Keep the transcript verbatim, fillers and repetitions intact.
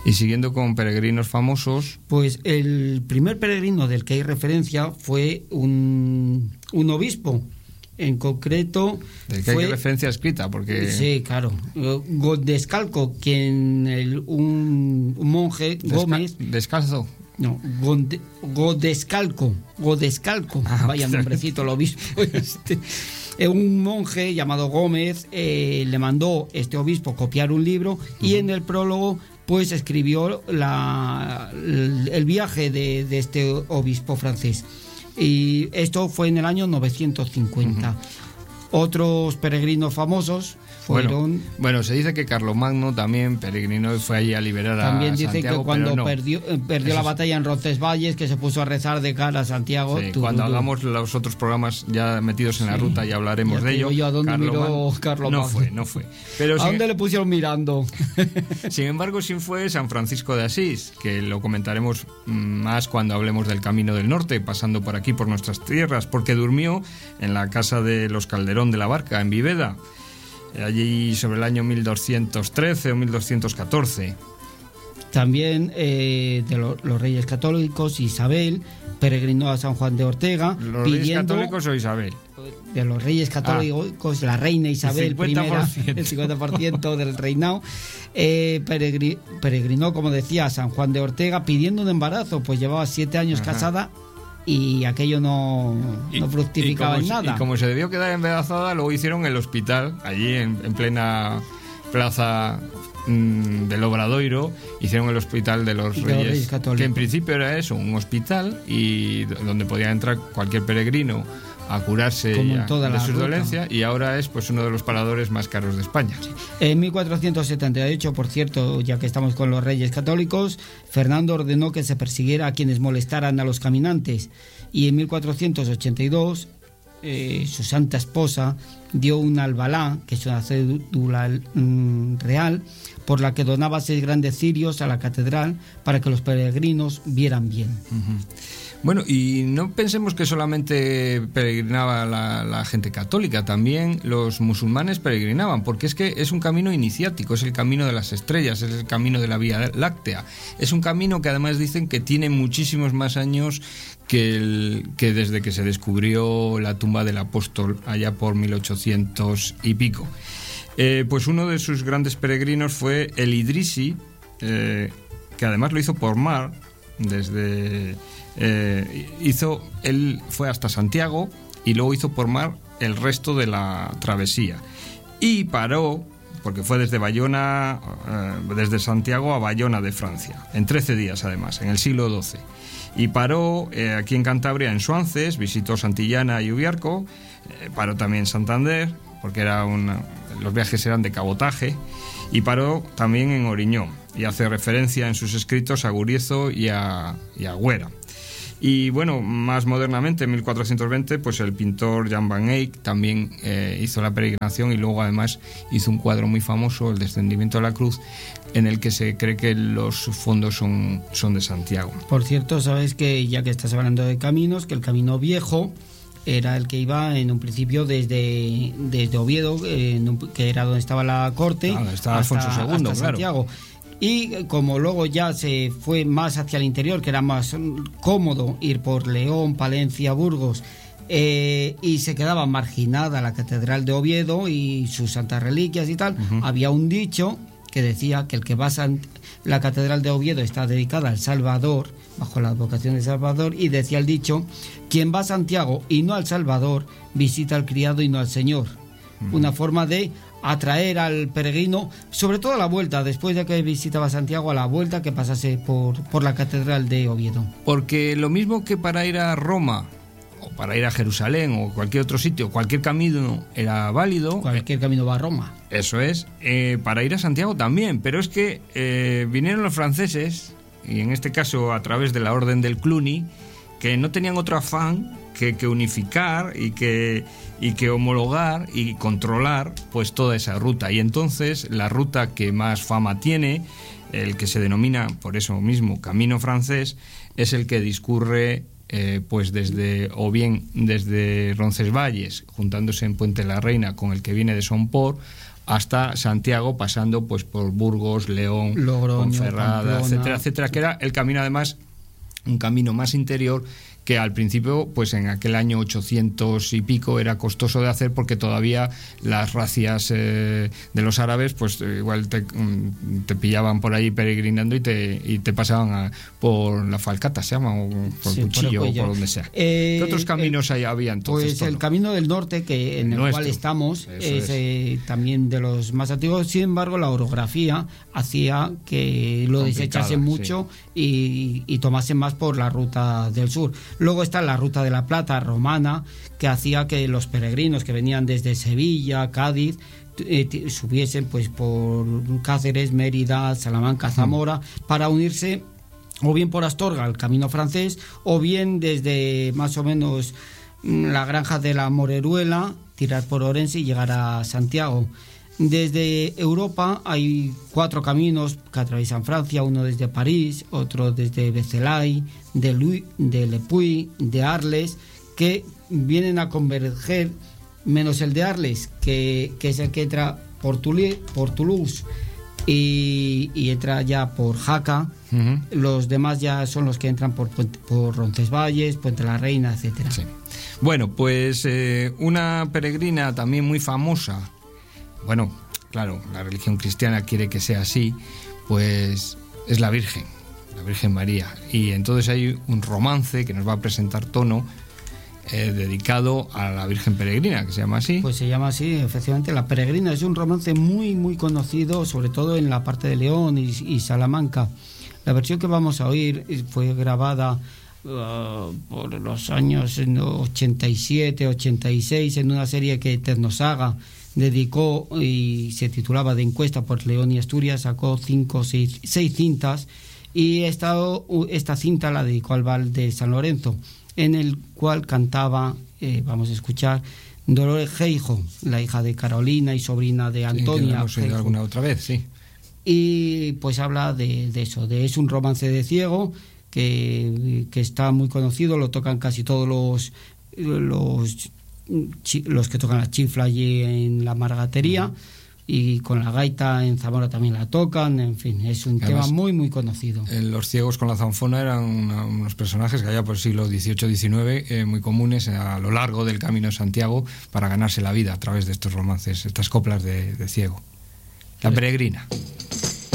Y siguiendo con peregrinos famosos... Pues el primer peregrino del que hay referencia fue un, un obispo. En concreto... Del que fue, hay referencia escrita, porque... Sí, claro. Godescalco, quien el, un, un monje, Desca- Gómez... ¿Descalzo? No, Gonde, Godescalco. Godescalco. Ah, vaya nombrecito el obispo este. Un monje llamado Gómez eh, le mandó este obispo copiar un libro uh-huh. y en el prólogo pues escribió la, el, el viaje de, de este obispo francés. Y esto fue en el año novecientos cincuenta. Uh-huh. Otros peregrinos famosos fueron... Bueno, bueno, se dice que Carlomagno también peregrinó y fue allí a liberar también a dice Santiago, que cuando no. perdió, perdió la es... batalla en Roncesvalles, que se puso a rezar de cara a Santiago. Sí, tú, cuando tú, hagamos los otros programas ya metidos en sí, la ruta ya hablaremos ya de ello. Yo, ¿a dónde miró Carlomagno? No fue, no fue. Pero ¿A sin... dónde le pusieron mirando? Sin embargo, sí fue San Francisco de Asís, que lo comentaremos más cuando hablemos del Camino del Norte, pasando por aquí, por nuestras tierras, porque durmió en la casa de los Calderón de la Barca, en Viveda, allí sobre el año mil doscientos trece o mil doscientos catorce. También eh, de lo, los Reyes Católicos, Isabel peregrinó a San Juan de Ortega. ¿Los pidiendo, Reyes Católicos o Isabel? De los Reyes Católicos, ah, la reina Isabel primera, el cincuenta por ciento del reinado, eh, peregri, peregrinó, como decía, a San Juan de Ortega pidiendo un embarazo, pues llevaba siete años Ajá. casada y aquello no, y, no fructificaba y en nada. Y como se debió quedar embarazada, luego hicieron el hospital, allí en, en plena plaza mmm, del Obradoiro, hicieron el hospital de los, de Reyes, los Reyes Católicos, que en principio era eso, un hospital y donde podía entrar cualquier peregrino a curarse ya de sus dolencias, y ahora es pues uno de los paradores más caros de España. En mil cuatrocientos setenta y ocho, por cierto, ya que estamos con los Reyes Católicos, Fernando ordenó que se persiguiera a quienes molestaran a los caminantes, y en mil cuatrocientos ochenta y dos eh, su santa esposa dio un albalá, que es una cédula mm, real, por la que donaba seis grandes cirios a la catedral para que los peregrinos vieran bien. Uh-huh. Bueno, y no pensemos que solamente peregrinaba la, la gente católica, también los musulmanes peregrinaban, porque es que es un camino iniciático, es el camino de las estrellas, es el camino de la Vía Láctea. Es un camino que además dicen que tiene muchísimos más años que, el, que desde que se descubrió la tumba del apóstol allá por mil ochocientos y pico. Eh, pues uno de sus grandes peregrinos fue el Idrisi, eh, que además lo hizo por mar, desde... Eh, hizo, él fue hasta Santiago y luego hizo por mar el resto de la travesía y paró, porque fue desde Bayona, eh, desde Santiago a Bayona de Francia, en trece días además, en el siglo doce, y paró eh, aquí en Cantabria, en Suances, visitó Santillana y Ubiarco, eh, paró también en Santander, porque era una, los viajes eran de cabotaje, y paró también en Oriñón, y hace referencia en sus escritos a Guriezo y a, y a Güera. Y bueno, más modernamente, en mil cuatrocientos veinte, pues el pintor Jan van Eyck también eh, hizo la peregrinación y luego además hizo un cuadro muy famoso, El descendimiento de la cruz, en el que se cree que los fondos son, son de Santiago. Por cierto, sabes que ya que estás hablando de caminos, que el camino viejo era el que iba en un principio desde, desde Oviedo, eh, en un, que era donde estaba la corte, claro, estaba hasta, Alfonso segundo, hasta claro. Santiago. Y como luego ya se fue más hacia el interior, que era más cómodo ir por León, Palencia, Burgos, eh, y se quedaba marginada la catedral de Oviedo y sus santas reliquias y tal, uh-huh. había un dicho que decía que el que va a Sant- la catedral de Oviedo está dedicada al Salvador, bajo la advocación de Salvador, y decía el dicho: quien va a Santiago y no al Salvador, visita al criado y no al Señor. Uh-huh. Una forma de atraer al peregrino, sobre todo a la vuelta, después de que visitaba Santiago, a la vuelta, que pasase por, por la catedral de Oviedo. Porque lo mismo que para ir a Roma o para ir a Jerusalén o cualquier otro sitio, cualquier camino era válido. Cualquier camino va a Roma. Eso es, eh, para ir a Santiago también, pero es que eh, vinieron los franceses, y en este caso a través de la Orden del Cluny, que no tenían otro afán que, que unificar y que, y que homologar y controlar pues toda esa ruta. Y entonces la ruta que más fama tiene, el que se denomina por eso mismo Camino Francés, es el que discurre eh, pues desde, o bien desde Roncesvalles, juntándose en Puente la Reina con el que viene de Somport, hasta Santiago, pasando pues por Burgos, León, Logroño, Ponferrada, Pamplona, etcétera, etcétera, que era el camino además un camino más interior, que al principio, pues en aquel año ochocientos y pico, era costoso de hacer porque todavía las racias eh, de los árabes, pues eh, igual te, te pillaban por ahí peregrinando y te, y te pasaban a, por la falcata, se llama, o por Sí, Cuchillo, por o por donde sea. Eh, ¿Qué otros caminos eh, hay, había entonces? Pues Tono? el camino del norte, que en el, el cual nuestro. estamos, Eso es, es. eh, también de los más antiguos. Sin embargo, la orografía hacía que lo Complicada, desechasen mucho y, y tomasen más por la ruta del sur. Luego está la ruta de la Plata romana, que hacía que los peregrinos que venían desde Sevilla, Cádiz, eh, subiesen pues por Cáceres, Mérida, Salamanca, Zamora, para unirse o bien por Astorga, el camino francés, o bien desde más o menos la granja de la Moreruela, tirar por Orense y llegar a Santiago. Desde Europa hay cuatro caminos que atraviesan Francia, uno desde París, otro desde Vézelay, de, Louis, de Le Puy, de Arles, que vienen a converger, menos el de Arles, que, que es el que entra por, Toulouse, por Toulouse y, y entra ya por Jaca. Uh-huh. Los demás ya son los que entran por, por Roncesvalles, Puente la Reina, etcétera. Sí. Bueno, pues eh, una peregrina también muy famosa. Bueno, claro, la religión cristiana quiere que sea así, pues es la Virgen, la Virgen María. Y entonces hay un romance que nos va a presentar Tono, eh, dedicado a la Virgen Peregrina, que se llama así. Pues se llama así, efectivamente, La Peregrina. Es un romance muy, muy conocido, sobre todo en la parte de León y, y Salamanca. La versión que vamos a oír fue grabada uh, por los años ochenta y siete, ochenta y seis, en una serie que Etnosaga dedicó y se titulaba De Encuesta por León y Asturias. Sacó cinco, seis, seis cintas, y esta, esta cinta la dedicó al Val de San Lorenzo, en el cual cantaba, eh, vamos a escuchar, Dolores Geijo, la hija de Carolina y sobrina de Antonia. Sí, que hemos oído alguna otra vez, sí. Y pues habla de, de eso, de es un romance de ciego que, que está muy conocido, lo tocan casi todos los los los que tocan la chifla allí en la Margatería, y con la gaita en Zamora también la tocan. En fin, es un Además, tema muy muy conocido. Los ciegos con la zanfona eran una, unos personajes que allá por el siglo dieciocho diecinueve eh, muy comunes a lo largo del Camino de Santiago para ganarse la vida a través de estos romances, estas coplas de, de ciego. La Peregrina.